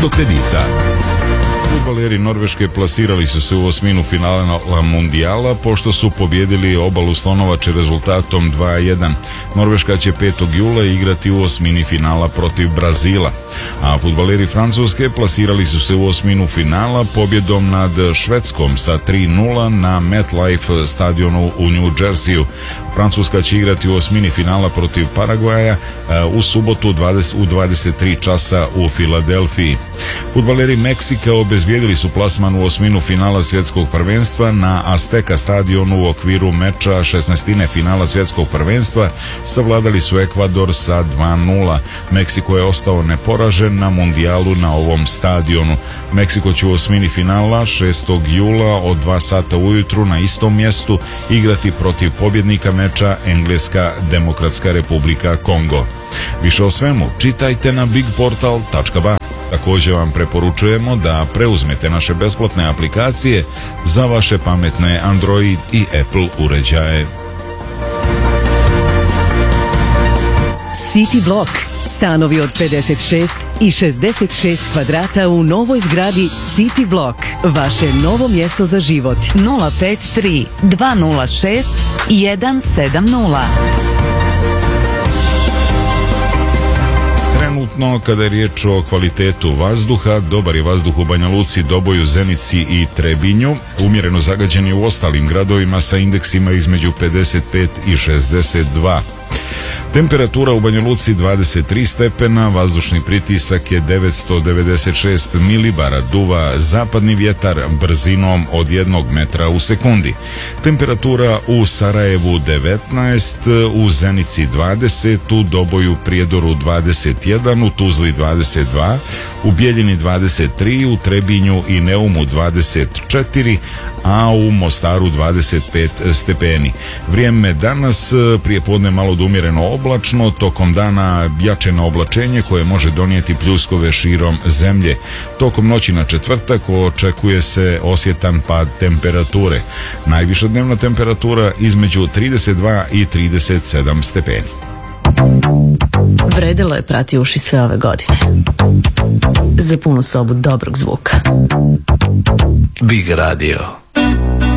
do kredita. Fudbaleri Norveške plasirali su se u osminu finala mundijala pošto su pobjedili Obalu Slonovače rezultatom 2:1. Norveška će 5. jula igrati u osmini finala protiv Brazila. A fudbaleri Francuske plasirali su se u osminu finala pobjedom nad Švedskom sa 3:0 na MetLife stadionu u New Jerseyu. Francuska će igrati u osmini finala protiv Paragvaja u subotu u 23 časa u Filadelfiji. Fudbaleri Meksika obezbijedili su plasman u osminu finala svjetskog prvenstva na Azteca stadionu u okviru meča 16. finala svjetskog prvenstva. Savladali su Ekvador sa 2:0. Meksiko je ostao neporažen na mundijalu na ovom stadionu. Meksiko će u osmini finala 6. jula od 2 sata ujutru na istom mjestu igrati protiv pobjednika meča Engleska Demokratska Republika Kongo. Više o svemu čitajte na bigportal.ba. Također vam preporučujemo da preuzmete naše besplatne aplikacije za vaše pametne Android i Apple uređaje. City Block. Stanovi od 56 i 66 kvadrata u novoj zgradi City Block. Vaše novo mjesto za život. 053 206 170. Trenutno, kada je riječ o kvalitetu vazduha, dobar je vazduh u Banja Luci, Doboju, Zenici i Trebinju, umjereno zagađen je u ostalim gradovima sa indeksima između 55 i 62. Temperatura u Banja Luci 23 stepena, vazdušni pritisak je 996 milibara, duva zapadni vjetar brzinom od 1 metra u sekundi. Temperatura u Sarajevu 19, u Zenici 20, u Doboju, Prijedoru 21, u Tuzli 22, u Bijeljini 23, u Trebinju i Neumu 24, a u Mostaru 25 stepeni. Vrijeme danas prijepodne malo do umjereno oblačno, tokom dana jače na oblačenje koje može donijeti pljuskove širom zemlje. Tokom noći na četvrtak očekuje se osjetan pad temperature. Najviša dnevna temperatura između 32 i 37 stepeni. Vredelo je prati uši sve ove godine. Za punu sobu dobrog zvuka. Big Radio.